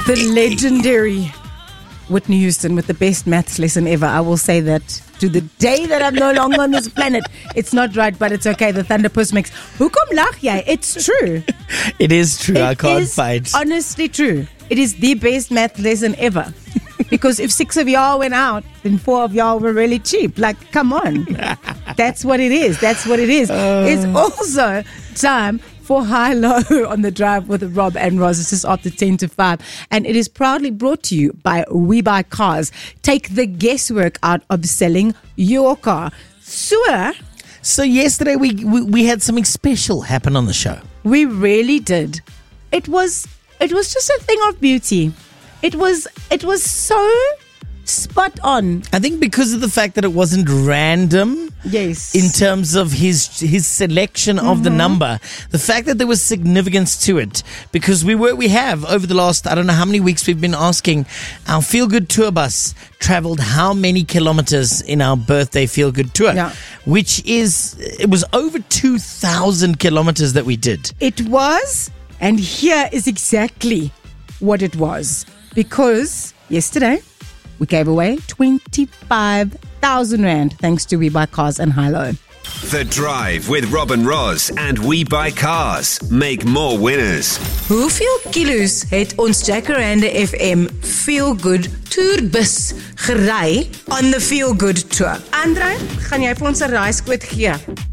The legendary Whitney Houston with the best maths lesson ever. I will say that to the day that I'm no longer on this planet. It's not right, but it's okay. The Thunderpuss mix. Hoekom lach jy? It's true. It is true. I can't fight. It's honestly true. It is the best math lesson ever. Because if 6 of y'all went out, then 4 of y'all were really cheap. Like, come on. That's what it is. That's what it is. It's also time for High Low on the Drive with Rob and Roz. It's just after 10 to 5. And it is proudly brought to you by We Buy Cars. Take the guesswork out of selling your car. So yesterday we had something special happen on the show. We really did. It was just a thing of beauty. It was so spot on. I think because of the fact that it wasn't random. Yes. In terms of his selection of the number, the fact that there was significance to it, because we have over the last, I don't know how many weeks we've been asking, our Feel Good Tour bus traveled how many kilometers in our birthday Feel Good Tour, it was over 2,000 kilometers that we did. It was, and here is exactly what it was. Because yesterday, we gave away 25,000 Rand thanks to We Buy Cars and High Low. The Drive with Rob and Roz and We Buy Cars. Make more winners. Hoeveel kilos het ons Jacaranda FM Feel Good Tourbus gery on the Feel Good Tour? Andre, gaan jy vir ons 'n raaiskoot gee?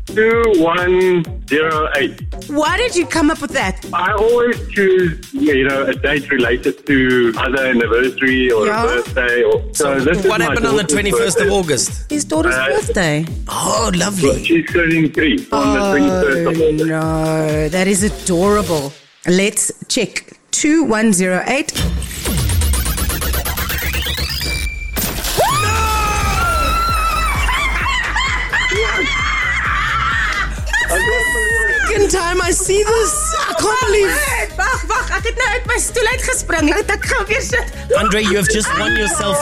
2108. Why did you come up with that? I always choose, a date related to either anniversary or a birthday. What happened on the 21st of August? His daughter's birthday. Oh, lovely. She's turning 3 on the 21st of August. No, that is adorable. Let's check. 2108. Second time I see this. I can't believe. Wag, ek het nou uit my stoel uitgespring. Ek gaan weer sit. Andre, you have just won yourself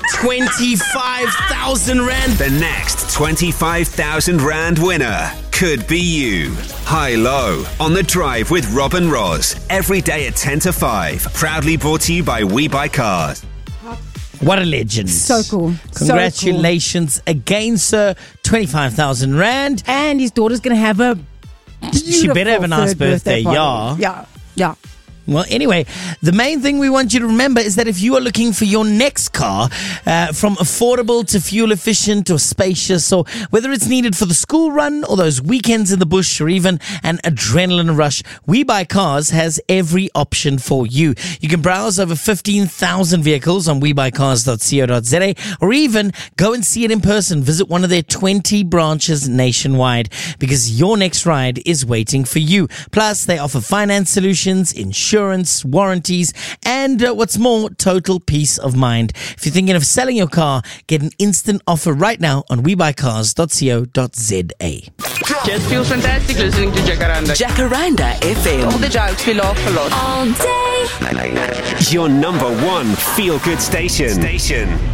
25,000 Rand. The next 25,000 Rand winner could be you. High Low on the Drive with Rob and Roz. Every day at 10 to 5. Proudly brought to you by We Buy Cars. What a legend. So cool. Congratulations again, sir. 25,000 Rand. And his daughter's going to have a She better have a nice birthday, Yeah. Well, anyway, the main thing we want you to remember is that if you are looking for your next car, from affordable to fuel efficient or spacious, or whether it's needed for the school run or those weekends in the bush or even an adrenaline rush, We Buy Cars has every option for you. You can browse over 15,000 vehicles on webuycars.co.za or even go and see it in person. Visit one of their 20 branches nationwide because your next ride is waiting for you. Plus, they offer finance solutions, insurance, warranties, and what's more, total peace of mind. If you're thinking of selling your car, get an instant offer right now on webuycars.co.za. Just feels fantastic listening to Jacaranda. Jacaranda FM. All the jokes, we laugh a lot. All day. Your number one feel-good station.